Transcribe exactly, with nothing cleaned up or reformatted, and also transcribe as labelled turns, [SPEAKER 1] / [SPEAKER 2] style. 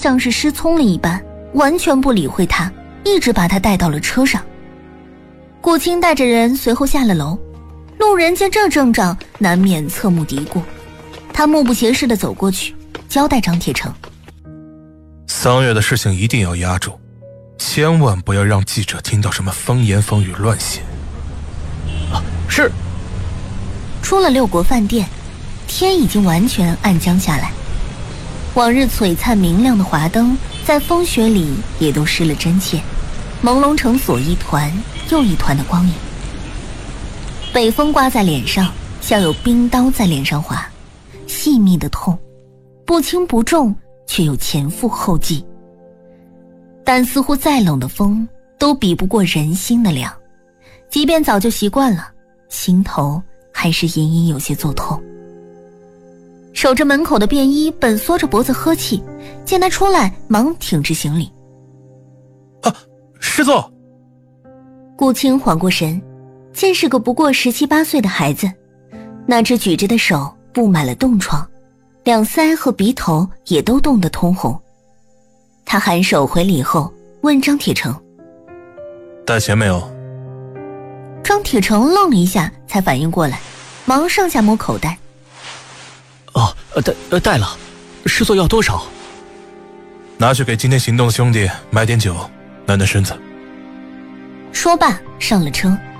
[SPEAKER 1] 像是失聪了一般，完全不理会他，一直把他带到了车上。顾青带着人随后下了楼，路人见这阵仗，难免侧目嘀咕。他目不斜视地走过去，交代张铁成：
[SPEAKER 2] 桑月的事情一定要压住，千万不要让记者听到什么风言风语乱写。
[SPEAKER 3] 啊，是。
[SPEAKER 1] 出了六国饭店，天已经完全暗将下来，往日璀璨明亮的华灯在风雪里也都失了真切，朦胧成左一团又一团的光影。北风刮在脸上，像有冰刀在脸上划，细密的痛，不轻不重，却又前赴后继。但似乎再冷的风都比不过人心的凉，即便早就习惯了，心头还是隐隐有些作痛。守着门口的便衣本缩着脖子呵气，见他出来忙挺直行礼。
[SPEAKER 2] 啊，师座。
[SPEAKER 1] 顾青缓过神，见是个不过十七八岁的孩子，那只举着的手布满了冻疮，两腮和鼻头也都冻得通红。他颔首回礼后问张铁成：
[SPEAKER 2] 带钱没有？
[SPEAKER 1] 张铁成愣了一下才反应过来，忙上下摸口袋。
[SPEAKER 3] 哦，带呃带了，师座要多少？
[SPEAKER 2] 拿去给今天行动的兄弟买点酒，暖暖身子。
[SPEAKER 1] 说罢上了车。